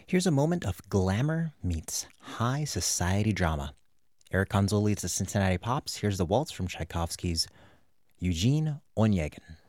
Here's a moment of glamour meets high society drama. Eric Konzol leads the Cincinnati Pops. Here's the waltz from Tchaikovsky's Eugene Onegin.